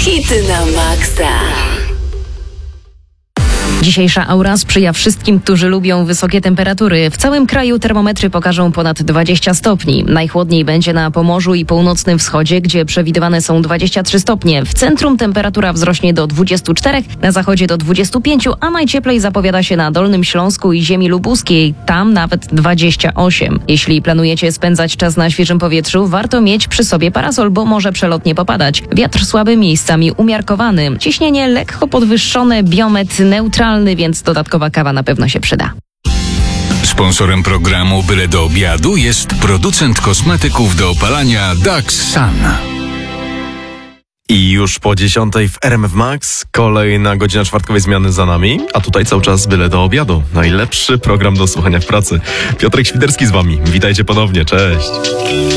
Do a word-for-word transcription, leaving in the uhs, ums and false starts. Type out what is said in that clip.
Hity na maksa. Dzisiejsza aura sprzyja wszystkim, którzy lubią wysokie temperatury. W całym kraju termometry pokażą ponad dwadzieścia stopni. Najchłodniej będzie na Pomorzu i północnym wschodzie, gdzie przewidywane są dwadzieścia trzy stopnie. W centrum temperatura wzrośnie do dwudziestu czterech, na zachodzie do dwudziestu pięciu, a najcieplej zapowiada się na Dolnym Śląsku i ziemi lubuskiej. Tam nawet dwadzieścia osiem. Jeśli planujecie spędzać czas na świeżym powietrzu, warto mieć przy sobie parasol, bo może przelotnie popadać. Wiatr słaby, miejscami umiarkowany. Ciśnienie lekko podwyższone, biometr neutralny, więc dodatkowa kawa na pewno się przyda. Sponsorem programu Byle do obiadu jest producent kosmetyków do opalania Dax Sun. I już po dziesiątej w R M F Max kolejna godzina czwartkowej zmiany za nami, a tutaj cały czas byle do obiadu. Najlepszy program do słuchania w pracy. Piotrek Świderski z wami. Witajcie ponownie, cześć.